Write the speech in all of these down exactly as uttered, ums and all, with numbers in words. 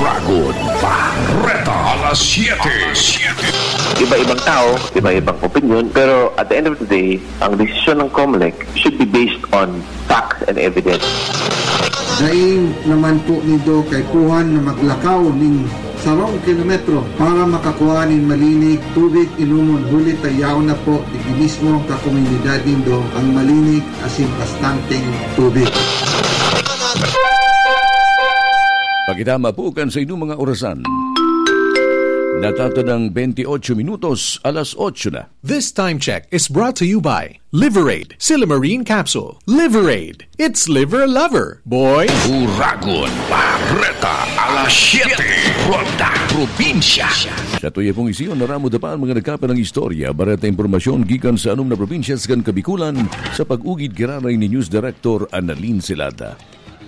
Uragon Barreta alas siete. Iba-ibang tao, iba-ibang opinion, pero at the end of the day, ang desisyon ng COMELEC should be based on facts and evidence. Daing naman po nito kay Kuhan na maglakaw ning sarong kilometro para makakuha ning malinig tubig inumon hulit tayaw na po di mismo ka komunidad nindo ang malinig asin bastanteng tubig. Pagitama po kan sa inyong mga orasan. Natato ng twenty-eight minutos, alas eight na. This time check is brought to you by Liverade, Silimarine Capsule. Liverade, it's liver lover, boy. Uragon Barreta alas siete. Ronda Probinsya. Sa tuya pong isiyon, naramodapaan mga nagkapa ng istorya, barata impormasyon gikan sa anong na probinsya sa Kabikulan sa pag-ugid giraray ni News Director Annalyn Silada.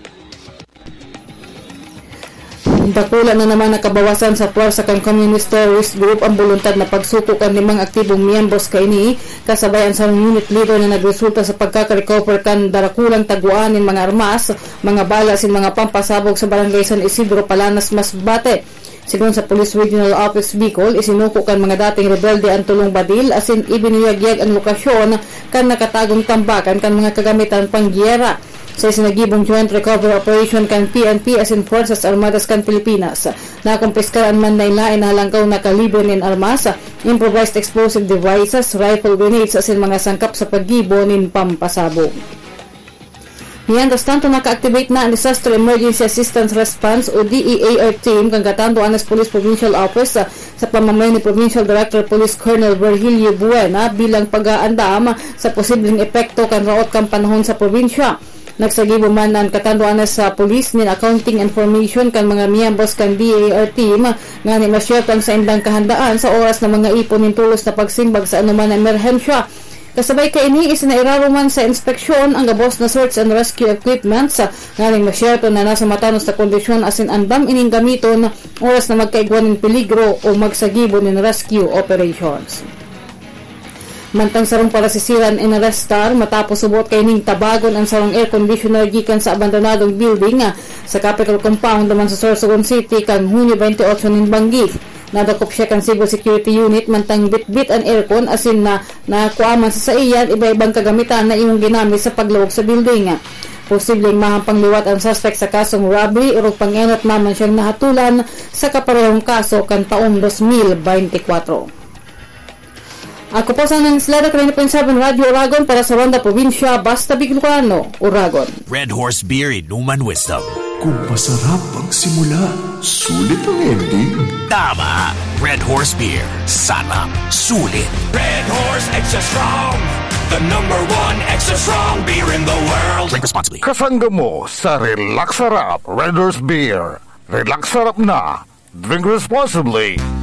Dakula na naman nakabawasan sa puwersa kang Communist Terrorist Group ang voluntad na pagsuko kan limang aktibong miyembros kaini kasabayan sa unit leader na nagresulta sa pagkaka-recover kan darakulang taguan ng mga armas, mga bala sin mga pampasabog sa barangay San Isidro, Palanas, Masbate. Sigon sa Police Regional Office Bicol, isinuko kan mga dating rebelde ang tulong badil asin ibiniyagyag ang lokasyon kan nakatagong tambakan kan mga kagamitan panggiyera. Sa sinagibong Joint Recovery Operation kan P N P asin Fuerzas Armadas kan Pilipinas. Nakumpiskaran man na ilain na halangkaw na kalibre nin armas, improvised explosive devices, rifle grenades asin mga sangkap sa paggibo nin pampasabog. Mientras tanto, naka-activate na ang Disaster Emergency Assistance Response o D E A R team kang Gatando Anas Police Provincial Office sa pamamagitan ni Provincial Director Police Colonel Virgilio Buena bilang pag-aandam sa posibleng epekto kan raot kang panahon sa probinsya. Nagsagibo man ang katanduan sa police nin accounting information kan mga miyembros kan D E A R team nga ni masyertan sa indang kahandaan sa oras na mga ipon nin tulos na pagsimbag sa anuman na emerhensya. Kasabay kaini is nairaruman sa inspeksyon ang gabos na search and rescue equipment sa nga ni masyertan na nasa matanos na kondisyon asin andam ining gamiton oras na magkaigwan nin peligro o magsagibo nin rescue operations. Mantang sarong parasisiran inarestar matapos subot kay ning tabagon ang sarong air conditioner gikan sa abandonadong building nga sa Capitol Compound naman sa Sorsogon City kang Hunyo twenty-eight nin Banggi. Nadakop siya kan Civil Security Unit mantang bitbit ang aircon asin na nakuaman sa saiyan iba-ibang kagamitan na iyong ginamit sa paglawog sa building. Posibleng mahampangliwat ang suspect sa kasong robbery o pangenot naman siyang nahatulan sa kaparehong kaso kan taong twenty twenty-four. Ako po sa nang Sleda Karina point seven Radio Uragon para sa Ronda Provincia, Basta Bicolano, Uragon. Red Horse Beer Inuman Wisdom. Kung masarap ang simula, sulit ang ending. Tama! Red Horse Beer. Sarap. Sulit. Red Horse Extra Strong. The number one extra strong beer in the world. Drink responsibly. Kasangga mo sa Relax Sarap Red Horse Beer. Relax Sarap na. Drink responsibly.